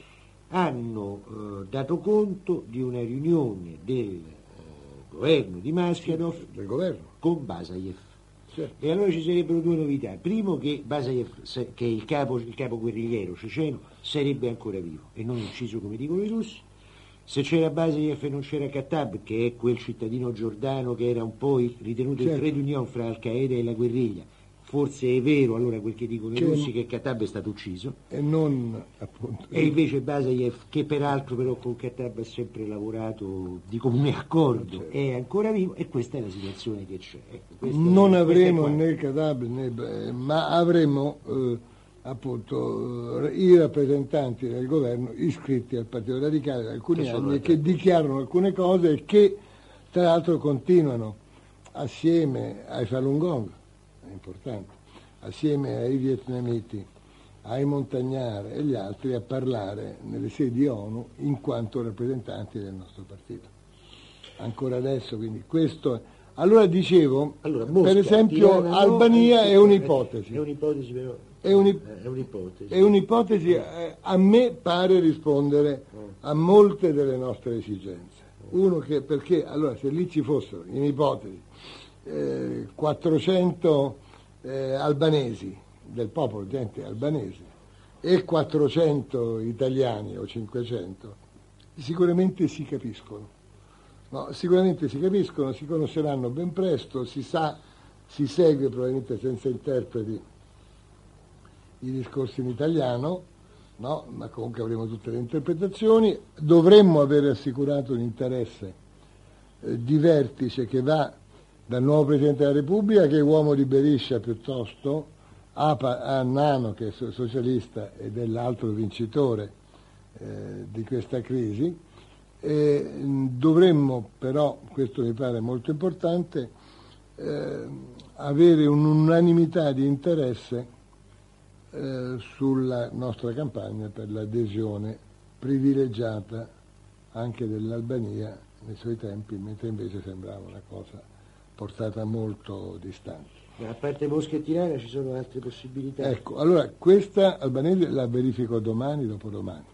hanno eh, dato conto di una riunione del eh, governo di Maschadov, sì, del governo, con Basajev. Certo. E allora ci sarebbero due novità. Primo, che Basajev, che è il capo, il capo guerrigliero ceceno, sarebbe ancora vivo e non ucciso come dicono i russi. Se c'era Basajev e non c'era Khattab, che è quel cittadino giordano che era un po' ritenuto certo. il trade union fra Al-Qaeda e la guerriglia, forse è vero allora quel che dicono i russi, che Khattab è stato ucciso. E non appunto. E invece Basajev, che peraltro però con Khattab ha sempre lavorato di comune accordo, certo. è ancora vivo, e questa è la situazione che c'è. Ecco, non è, avremo né Khattab né, ma avremo eh, appunto eh, i rappresentanti del governo iscritti al Partito Radicale da alcuni che anni, che dichiarano alcune cose e che tra l'altro continuano assieme ai Falun Gong, è importante, assieme ai vietnamiti, ai montagnari e gli altri, a parlare nelle sedi ONU in quanto rappresentanti del nostro partito. Ancora adesso, quindi questo è. Allora dicevo, allora, Mosca, per esempio Tirana, Albania no, è un'ipotesi. È un'ipotesi però. È, un'ip- è un'ipotesi. È un'ipotesi, eh, a me pare rispondere a molte delle nostre esigenze. Uno che, perché, allora, se lì ci fossero, in ipotesi, eh, quattrocento eh, albanesi, del popolo, gente albanese, e quattrocento italiani o cinquecento, sicuramente si capiscono. No, sicuramente si capiscono, si conosceranno ben presto, si sa, si segue probabilmente senza interpreti i discorsi in italiano, no? Ma comunque avremo tutte le interpretazioni. Dovremmo avere assicurato un interesse eh, di vertice che va dal nuovo Presidente della Repubblica, che è uomo di Beriscia piuttosto, a, a Nano, che è socialista ed è l'altro vincitore eh, di questa crisi. E dovremmo però, questo mi pare molto importante, eh, avere un'unanimità di interesse eh, sulla nostra campagna per l'adesione privilegiata anche dell'Albania nei suoi tempi, mentre invece sembrava una cosa portata molto distante. Ma a parte Mosca e Tirana ci sono altre possibilità? Ecco, allora questa albanese la verifico domani, dopodomani,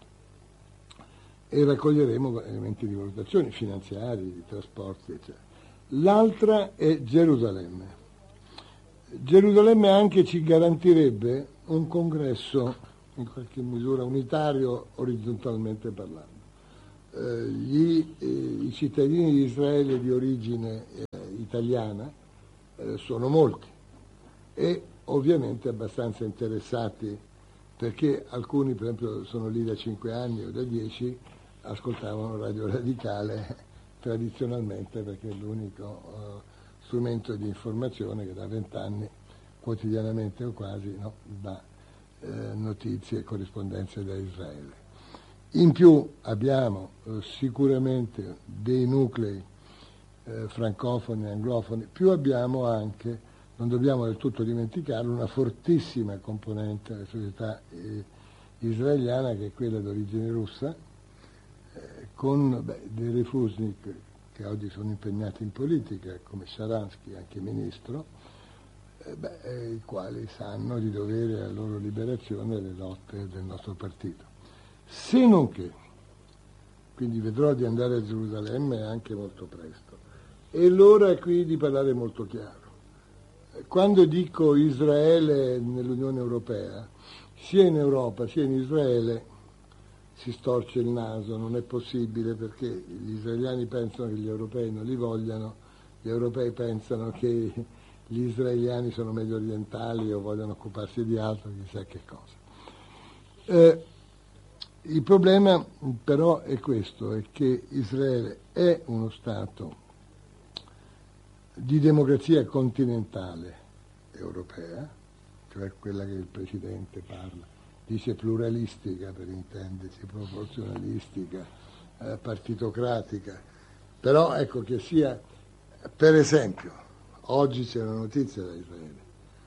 e raccoglieremo elementi di valutazione finanziari, di trasporti, eccetera. L'altra è Gerusalemme. Gerusalemme anche ci garantirebbe un congresso in qualche misura unitario orizzontalmente parlando. Eh, gli, eh, I cittadini di Israele di origine eh, italiana eh, sono molti e ovviamente abbastanza interessati, perché alcuni per esempio sono lì da cinque anni o da dieci, ascoltavano Radio Radicale tradizionalmente, perché è l'unico uh, strumento di informazione che da vent'anni quotidianamente o quasi no, dà eh, notizie e corrispondenze da Israele. In più abbiamo eh, sicuramente dei nuclei eh, francofoni e anglofoni, più abbiamo anche, non dobbiamo del tutto dimenticarlo, una fortissima componente della società eh, israeliana, che è quella d'origine russa, eh, con beh, dei refusnik che oggi sono impegnati in politica, come Sharansky, anche ministro, eh, beh, eh, i quali sanno di dovere alla loro liberazione le lotte del nostro partito. Se non che, quindi vedrò di andare a Gerusalemme anche molto presto, e l'ora è qui di parlare molto chiaro. Quando dico Israele nell'Unione Europea, sia in Europa sia in Israele si storce il naso, non è possibile, perché gli israeliani pensano che gli europei non li vogliano, gli europei pensano che gli israeliani sono medio orientali o vogliono occuparsi di altro, chissà che cosa. Eh, il problema però è questo, è che Israele è uno Stato di democrazia continentale europea, cioè quella che il Presidente parla, dice pluralistica per intendersi, proporzionalistica, eh, partitocratica, però ecco che sia, per esempio, oggi c'è una notizia da Israele,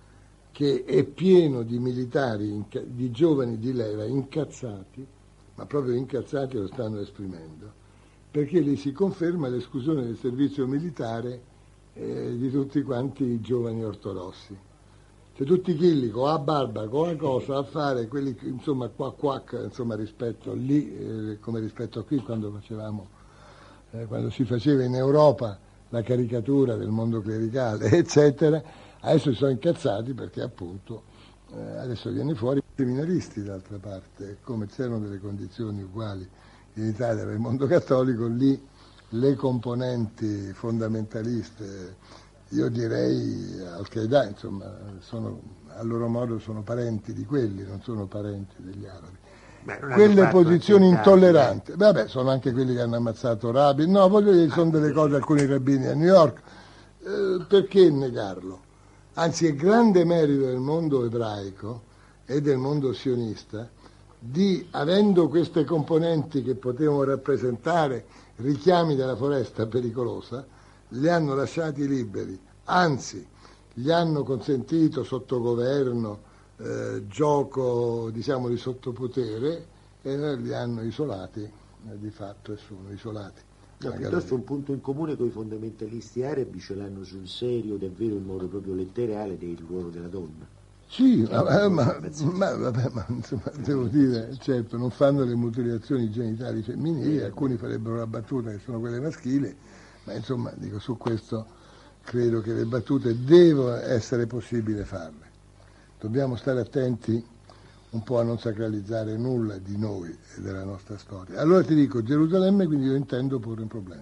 che è pieno di militari, di giovani di leva incazzati, ma proprio incazzati lo stanno esprimendo, perché lì si conferma l'esclusione del servizio militare eh, di tutti quanti i giovani ortodossi. Cioè tutti quelli con la barba, con la cosa a fare, quelli insomma qua quac, insomma rispetto lì, eh, come rispetto a qui quando facevamo, eh, quando si faceva in Europa la caricatura del mondo clericale, eccetera, adesso si sono incazzati perché appunto eh, adesso viene fuori i seminaristi d'altra parte, come c'erano delle condizioni uguali in Italia per il mondo cattolico, lì le componenti fondamentaliste, io direi Al-Qaeda, insomma, sono, a loro modo sono parenti di quelli, non sono parenti degli arabi. Beh, quelle posizioni intolleranti, vabbè, sono anche quelli che hanno ammazzato Rabin, no, voglio dire, sono delle cose, alcuni rabbini a New York, eh, perché negarlo? Anzi, è grande merito del mondo ebraico e del mondo sionista di, avendo queste componenti che potevano rappresentare richiami della foresta pericolosa, li hanno lasciati liberi, anzi gli hanno consentito sotto governo eh, gioco diciamo di sottopotere, e li hanno isolati eh, di fatto, e sono isolati. No, piuttosto un punto in comune con i fondamentalisti arabi ce l'hanno sul serio, davvero in modo proprio letterale, del ruolo della donna. Sì, ma, ma, ma, vabbè, ma insomma, devo dire, certo, non fanno le mutilazioni genitali femminili, alcuni farebbero la battuta che sono quelle maschili, ma insomma, dico, su questo credo che le battute devono essere possibile farle. Dobbiamo stare attenti un po' a non sacralizzare nulla di noi e della nostra storia. Allora ti dico, Gerusalemme, quindi io intendo porre un problema.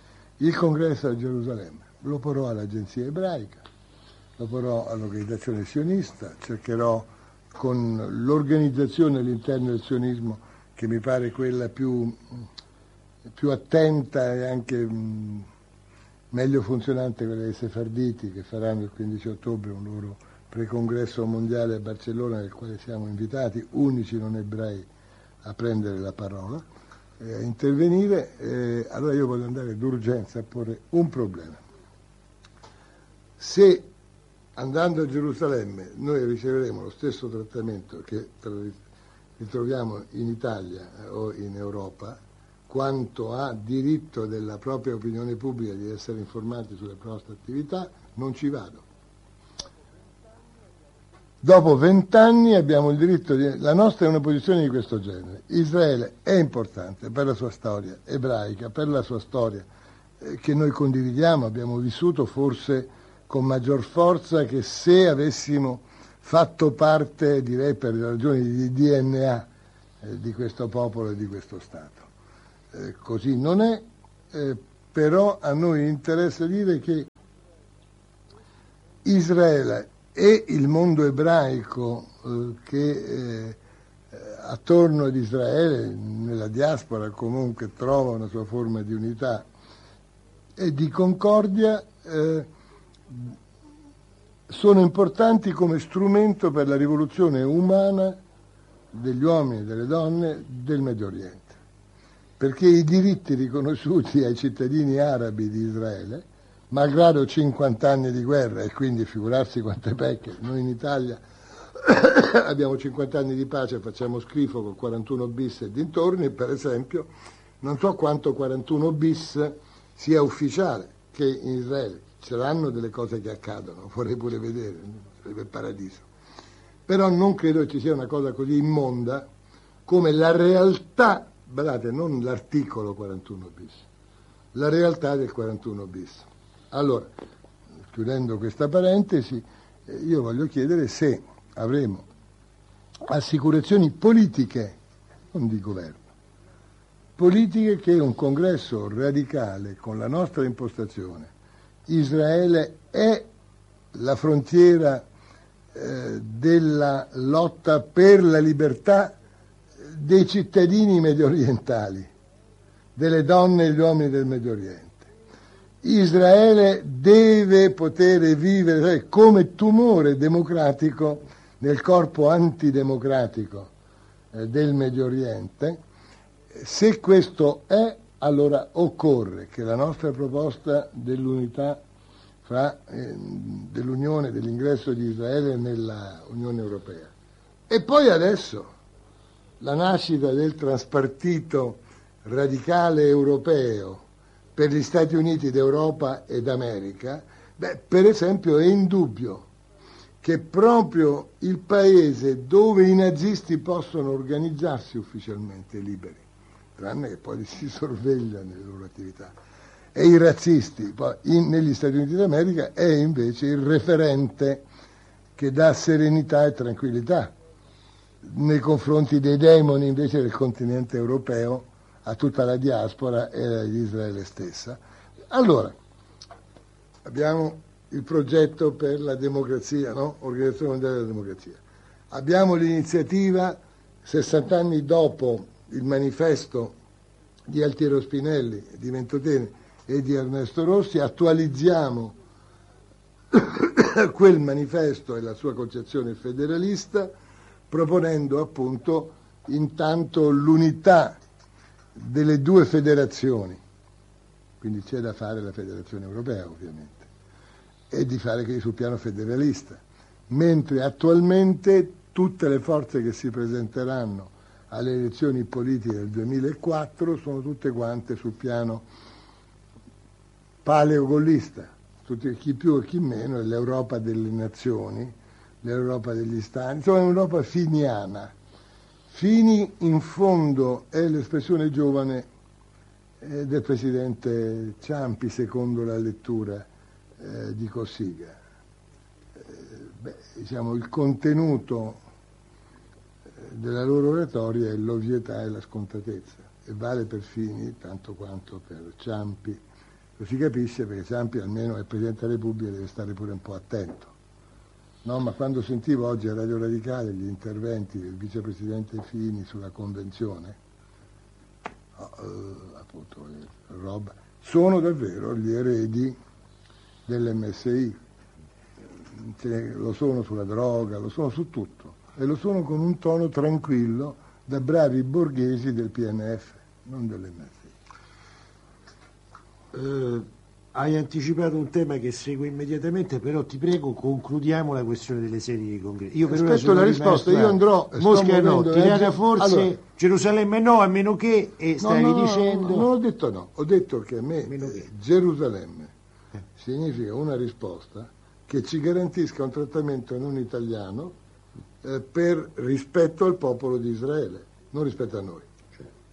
Il congresso a Gerusalemme lo porrò all'agenzia ebraica, lo porrò all'organizzazione sionista, cercherò con l'organizzazione all'interno del sionismo, che mi pare quella più, più attenta e anche mh, meglio funzionante, quella dei sefarditi, che faranno il quindici ottobre un loro precongresso mondiale a Barcellona, nel quale siamo invitati, unici non ebrei, a prendere la parola, eh, a intervenire. Eh, allora io voglio andare d'urgenza a porre un problema. Se andando a Gerusalemme noi riceveremo lo stesso trattamento che ritroviamo in Italia o in Europa, quanto a diritto della propria opinione pubblica di essere informati sulle nostre attività, non ci vado. Dopo vent'anni abbiamo il diritto di... La nostra è una posizione di questo genere. Israele è importante per la sua storia ebraica, per la sua storia eh, che noi condividiamo, abbiamo vissuto forse con maggior forza che se avessimo fatto parte, direi per ragioni di D N A, eh, di questo popolo e di questo Stato. Eh, così non è, eh, però a noi interessa dire che Israele e il mondo ebraico eh, che eh, attorno ad Israele, nella diaspora comunque trova una sua forma di unità e di concordia, eh, sono importanti come strumento per la rivoluzione umana degli uomini e delle donne del Medio Oriente, perché i diritti riconosciuti ai cittadini arabi di Israele, malgrado cinquanta anni di guerra, e quindi figurarsi quante pecche, noi in Italia abbiamo cinquanta anni di pace e facciamo schifo con quarantuno bis e dintorni, per esempio, non so quanto quarantuno bis sia ufficiale, che in Israele saranno delle cose che accadono, vorrei pure vedere, sarebbe il paradiso. Però non credo che ci sia una cosa così immonda come la realtà, guardate, non l'articolo quarantuno bis, la realtà del quarantuno bis. Allora, chiudendo questa parentesi, io voglio chiedere se avremo assicurazioni politiche, non di governo, politiche che un congresso radicale con la nostra impostazione, Israele è la frontiera eh, della lotta per la libertà dei cittadini mediorientali, delle donne e gli uomini del Medio Oriente. Israele deve poter vivere come tumore democratico nel corpo antidemocratico eh, del Medio Oriente. Se questo è, allora occorre che la nostra proposta dell'unità fra eh, dell'unione, dell'ingresso di Israele nella Unione Europea. E poi adesso la nascita del transpartito radicale europeo per gli Stati Uniti d'Europa ed America, beh, per esempio è indubbio che proprio il paese dove i nazisti possono organizzarsi ufficialmente liberi, tranne che poi li si sorveglia nelle loro attività, e i razzisti poi in, negli Stati Uniti d'America è invece il referente che dà serenità e tranquillità nei confronti dei demoni invece del continente europeo, a tutta la diaspora e ad Israele stessa. Allora, abbiamo il progetto per la democrazia, no? Organizzazione Mondiale della Democrazia. Abbiamo l'iniziativa, sessanta anni dopo il manifesto di Altiero Spinelli, di Ventotene e di Ernesto Rossi, attualizziamo quel manifesto e la sua concezione federalista, proponendo appunto intanto l'unità delle due federazioni, quindi c'è da fare la federazione europea ovviamente, e di fare che sul piano federalista, mentre attualmente tutte le forze che si presenteranno alle elezioni politiche del duemilaquattro sono tutte quante sul piano paleogollista, tutti, chi più e chi meno, è l'Europa delle nazioni, l'Europa degli stati, insomma è un'Europa finiana. Fini in fondo è l'espressione giovane eh, del presidente Ciampi secondo la lettura eh, di Cossiga. Eh, beh, diciamo, il contenuto della loro oratoria è l'ovvietà e la scontatezza e vale per Fini tanto quanto per Ciampi. Lo si capisce perché Ciampi almeno è Presidente della Repubblica e deve stare pure un po' attento. No, ma quando sentivo oggi a Radio Radicale gli interventi del vicepresidente Fini sulla convenzione, oh, eh, appunto, eh, roba, sono davvero gli eredi dell'M S I, cioè, lo sono sulla droga, lo sono su tutto, e lo sono con un tono tranquillo da bravi borghesi del P N F, non dell'M S I. Uh... Hai anticipato un tema che segue immediatamente, però ti prego concludiamo la questione delle sedi dei congressi. Io per aspetto la risposta, io andrò. Mosca no, Tirana forse, allora, Gerusalemme no, a meno che, e stavi no, no, dicendo... No, non ho detto no, ho detto che a me eh, Gerusalemme eh. significa una risposta che ci garantisca un trattamento non italiano eh, per rispetto al popolo di Israele, non rispetto a noi.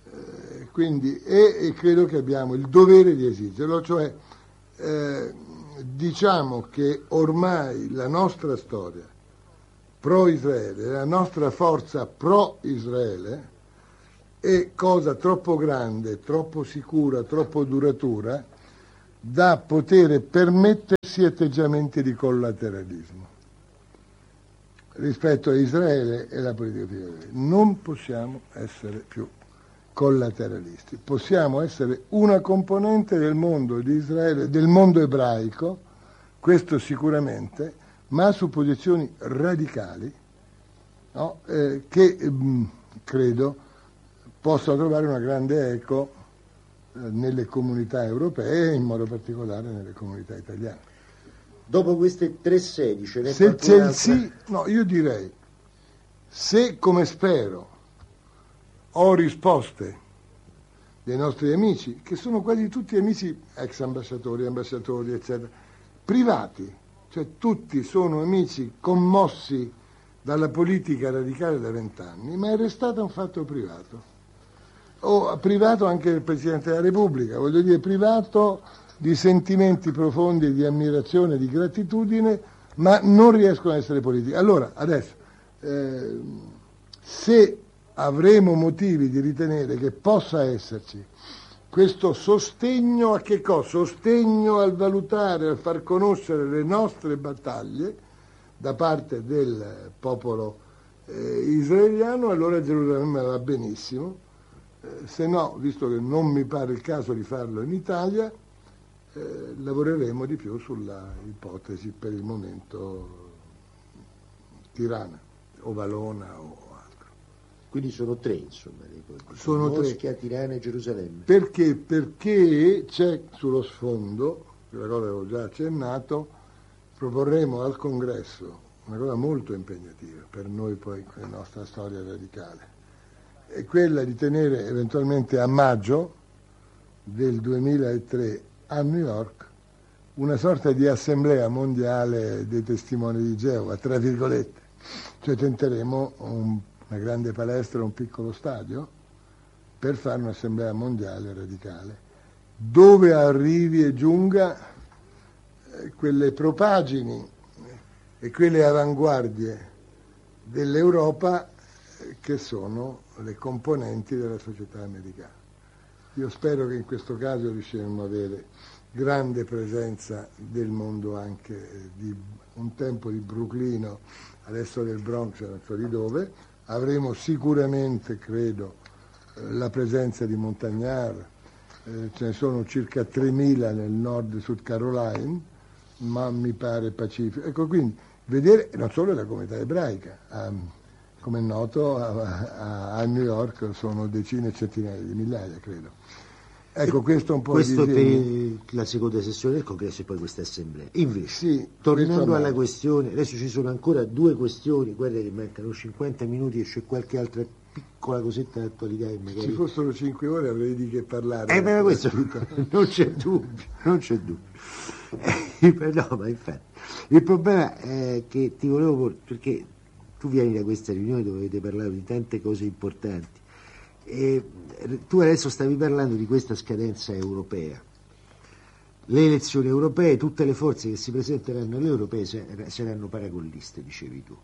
Eh, quindi, e, e credo che abbiamo il dovere di esigerlo, cioè... Eh, diciamo che ormai la nostra storia pro-Israele, la nostra forza pro-Israele è cosa troppo grande, troppo sicura, troppo duratura da poter permettersi atteggiamenti di collateralismo rispetto a Israele e la politica di Israele. Non possiamo essere più collateralisti, possiamo essere una componente del mondo di Israele, del mondo ebraico, questo sicuramente, ma su posizioni radicali, no? eh, che mh, credo possano trovare una grande eco eh, nelle comunità europee e in modo particolare nelle comunità italiane. Dopo queste tre sedi ce n'è se c'è il sì, no, io direi, se come spero ho risposte dei nostri amici, che sono quasi tutti amici ex ambasciatori, ambasciatori, eccetera, privati, cioè tutti sono amici commossi dalla politica radicale da vent'anni, ma è restato un fatto privato. O privato anche del Presidente della Repubblica, voglio dire privato di sentimenti profondi di ammirazione, di gratitudine, ma non riescono ad essere politici. Allora, adesso, eh, se avremo motivi di ritenere che possa esserci questo sostegno a che cosa? Sostegno al valutare, al far conoscere le nostre battaglie da parte del popolo eh, israeliano, allora Gerusalemme va benissimo, eh, se no, visto che non mi pare il caso di farlo in Italia, eh, lavoreremo di più sulla ipotesi per il momento Tirana o Valona o quindi sono tre, insomma, sono Mosca, tre. Tirana e Gerusalemme. Perché? Perché c'è sullo sfondo, la cosa avevo già accennato, proporremo al Congresso una cosa molto impegnativa per noi poi con la nostra storia radicale, è quella di tenere eventualmente a maggio del duemilatré a New York una sorta di assemblea mondiale dei testimoni di Geova, tra virgolette, cioè tenteremo un una grande palestra, un piccolo stadio, per fare un'assemblea mondiale radicale, dove arrivi e giunga eh, quelle propagini e quelle avanguardie dell'Europa eh, che sono le componenti della società americana. Io spero che in questo caso riusciremo ad avere grande presenza del mondo anche eh, di un tempo di Bruclino, adesso del Bronx, non so di dove. Avremo sicuramente, credo, la presenza di Montagnard, eh, ce ne sono circa tremila nel nord South Carolina, ma mi pare pacifico. Ecco, quindi, vedere non solo la comunità ebraica, um, come è noto a, a, a New York sono decine e centinaia di migliaia, credo. Ecco, questo è un po' questo di per la seconda sessione del Congresso e poi questa assemblea. Invece, sì, tornando alla questione, adesso ci sono ancora due questioni, guarda che mancano cinquanta minuti e c'è qualche altra piccola cosetta d'attualità che magari... Ci fossero cinque ore avrei di che parlare. Eh, ma questo non c'è dubbio, non c'è dubbio. Eh, no, ma infatti, il problema è che ti volevo porre, perché tu vieni da questa riunione dove avete parlato di tante cose importanti, e tu adesso stavi parlando di questa scadenza europea, le elezioni europee, tutte le forze che si presenteranno alle europee saranno paragolliste, dicevi tu.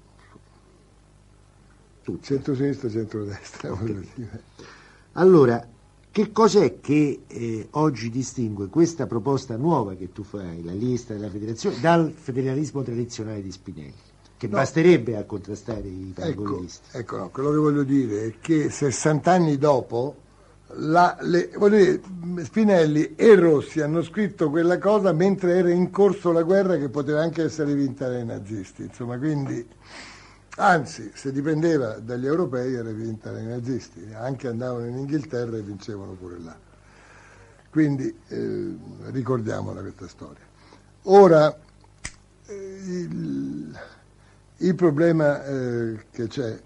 Tutte. Centro-sinistra, centro-destra. Okay. Allora, che cos'è che eh, oggi distingue questa proposta nuova che tu fai, la lista della federazione, dal federalismo tradizionale di Spinelli? Che no. Basterebbe a contrastare i paragonisti. Ecco, ecco no, quello che voglio dire è che sessanta anni dopo la, le, voglio dire, Spinelli e Rossi hanno scritto quella cosa mentre era in corso la guerra che poteva anche essere vinta dai nazisti, insomma, quindi anzi, se dipendeva dagli europei era vinta dai nazisti, anche andavano in Inghilterra e vincevano pure là. Quindi eh, ricordiamola questa storia. Ora eh, il, Il problema eh, che c'è,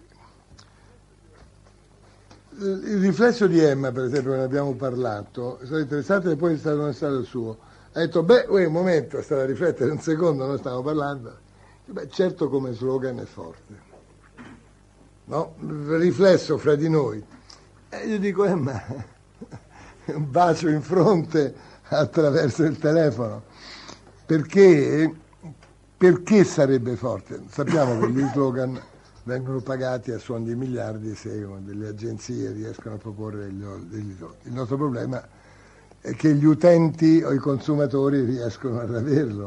il riflesso di Emma, per esempio, ne abbiamo parlato, è stato interessante e poi è stato, è stato il suo. Ha detto, beh, uè, un momento, è stata a riflettere un secondo, noi stiamo parlando. Beh, certo come slogan è forte. No? Il riflesso fra di noi. E io dico, Emma, un bacio in fronte attraverso il telefono. perché, perché sarebbe forte? Sappiamo che gli slogan vengono pagati a suon di miliardi se delle agenzie riescono a proporre degli, degli slogan. Il nostro problema è che gli utenti o i consumatori riescono ad averlo.